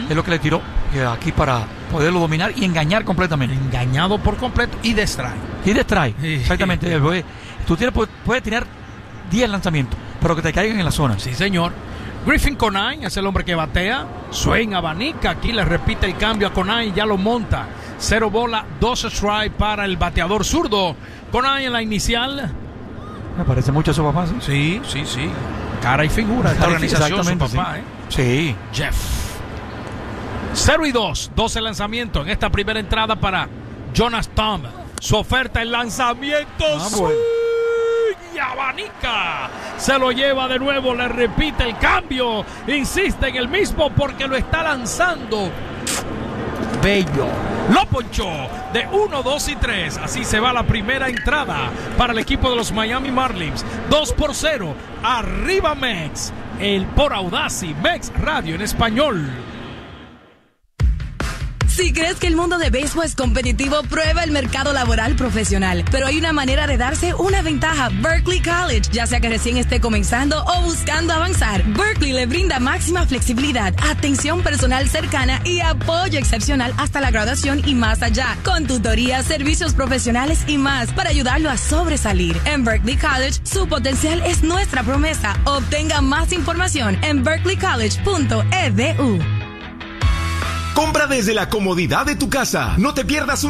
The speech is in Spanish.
es lo que le tiró aquí para poderlo dominar y engañar completamente. Engañado por completo y distrae. Exactamente. Tú puedes tirar 10 lanzamientos, pero que te caigan en la zona. Sí, señor. Griffin Conine es el hombre que batea. Swing, abanica. Aquí le repite el cambio a Conine. Ya lo monta. 0 bola, 2 strike para el bateador zurdo. Conine en la inicial. Me parece mucho a su papá, ¿sí? Sí. Cara y figura de esta organización, su papá, sí. Jeff. 0-2. 12 lanzamientos en esta primera entrada para Jonas Tom. Su oferta en lanzamiento. Bueno. Y abanica. Se lo lleva de nuevo. Le repite el cambio. Insiste en el mismo porque lo está lanzando. Bello. Lo ponchó de 1, 2 y 3. Así se va la primera entrada para el equipo de los Miami Marlins. 2-0. Arriba Mex. El por Audacy Mex Radio en español. Si crees que el mundo de béisbol es competitivo, prueba el mercado laboral profesional. Pero hay una manera de darse una ventaja. Berkeley College. Ya sea que recién esté comenzando o buscando avanzar, Berkeley le brinda máxima flexibilidad, atención personal cercana y apoyo excepcional hasta la graduación y más allá. Con tutorías, servicios profesionales y más para ayudarlo a sobresalir. En Berkeley College, su potencial es nuestra promesa. Obtenga más información en berkeleycollege.edu. Compra desde la comodidad de tu casa. No te pierdas un